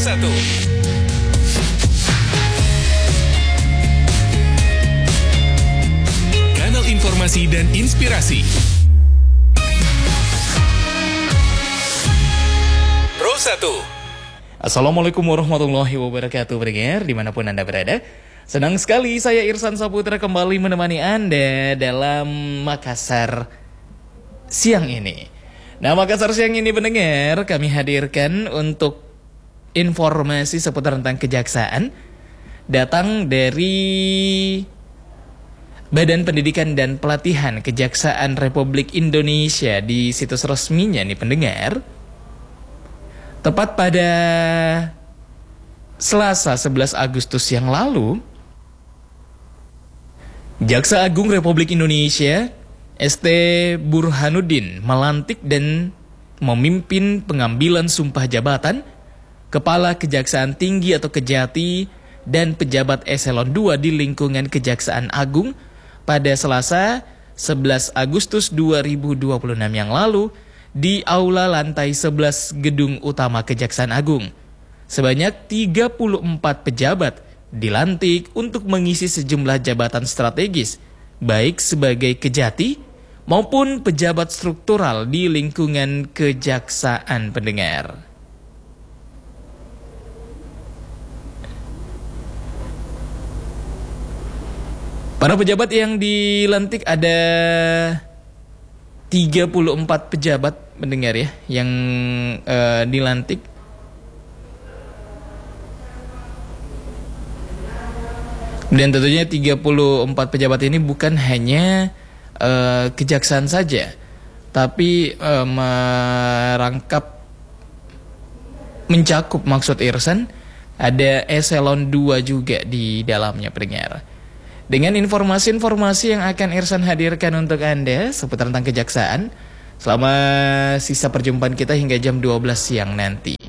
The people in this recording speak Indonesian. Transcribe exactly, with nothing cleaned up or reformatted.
satu. Kanal informasi dan inspirasi. Pro satu. Assalamualaikum warahmatullahi wabarakatuh, pendengar dimanapun Anda berada. Senang sekali saya Irsan Saputra kembali menemani Anda dalam Makassar siang ini. Nah, Makassar siang ini pendengar kami hadirkan untuk informasi seputar tentang kejaksaan. Datang dari Badan Pendidikan dan Pelatihan Kejaksaan Republik Indonesia di situs resminya nih pendengar. Tepat pada Selasa sebelas Agustus yang lalu, Jaksa Agung Republik Indonesia S T Burhanuddin melantik dan memimpin pengambilan sumpah jabatan Kepala Kejaksaan Tinggi atau Kejati dan pejabat eselon dua di lingkungan Kejaksaan Agung pada Selasa sebelas Agustus dua ribu dua puluh enam yang lalu di Aula lantai sebelas Gedung Utama Kejaksaan Agung. Sebanyak tiga puluh empat pejabat dilantik untuk mengisi sejumlah jabatan strategis, baik sebagai kejati maupun pejabat struktural di lingkungan kejaksaan pendengar. Para pejabat yang dilantik ada tiga puluh empat pejabat mendengar ya yang uh, dilantik. Dan tentunya tiga puluh empat pejabat ini bukan hanya uh, kejaksaan saja, tapi uh, merangkap mencakup maksud Irsan ada eselon dua juga di dalamnya pendengar. Dengan informasi-informasi yang akan Irsan hadirkan untuk Anda seputar tentang kejaksaan selama sisa perjumpaan kita hingga jam dua belas siang nanti.